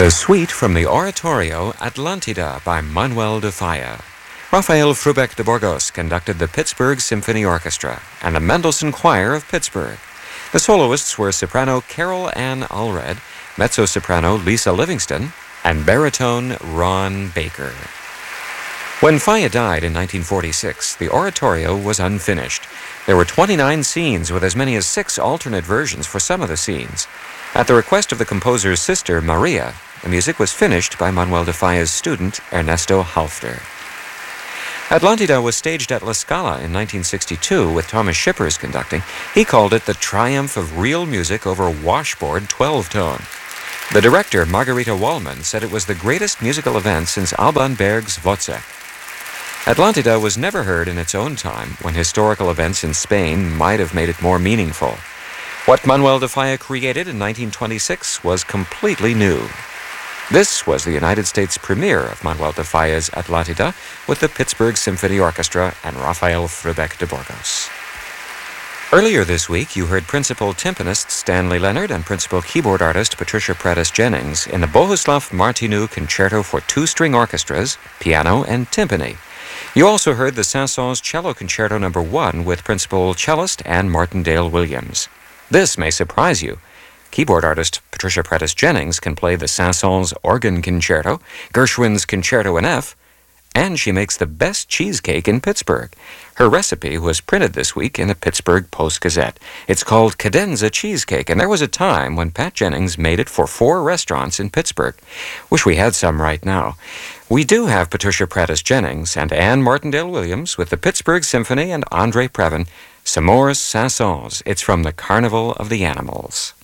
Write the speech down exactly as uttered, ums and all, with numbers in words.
The suite from the oratorio Atlantida by Manuel de Falla. Rafael Frubeck de Burgos conducted the Pittsburgh Symphony Orchestra and the Mendelssohn Choir of Pittsburgh. The soloists were soprano Carol Ann Allred, mezzo-soprano Lisa Livingston, and baritone Ron Baker. When Falla died in nineteen forty-six, the oratorio was unfinished. There were twenty-nine scenes with as many as six alternate versions for some of the scenes. At the request of the composer's sister, Maria, the music was finished by Manuel de Falla's student, Ernesto Halfter. Atlantida was staged at La Scala in nineteen sixty-two with Thomas Shippers conducting. He called it the triumph of real music over washboard twelve-tone. The director, Margarita Wallman, said it was the greatest musical event since Alban Berg's Wozzeck. Atlantida was never heard in its own time, when historical events in Spain might have made it more meaningful. What Manuel de Falla created in nineteen twenty-six was completely new. This was the United States premiere of Manuel de Falla's Atlantida with the Pittsburgh Symphony Orchestra and Rafael Frubeck de Burgos. Earlier this week, you heard principal timpanist Stanley Leonard and principal keyboard artist Patricia Prattis Jennings in the Bohuslav Martinu Concerto for two-string orchestras, piano, and timpani. You also heard the Saint-Saëns Cello Concerto number one with principal cellist Anne Martindale Williams. This may surprise you. Keyboard artist Patricia Prattis Jennings can play the Saint-Saëns Organ Concerto, Gershwin's Concerto in F, and she makes the best cheesecake in Pittsburgh. Her recipe was printed this week in the Pittsburgh Post-Gazette. It's called Cadenza Cheesecake, and there was a time when Pat Jennings made it for four restaurants in Pittsburgh. Wish we had some right now. We do have Patricia Prattis Jennings and Anne Martindale Williams with the Pittsburgh Symphony and Andre Previn, S'Amours Saint-Saëns. It's from the Carnival of the Animals.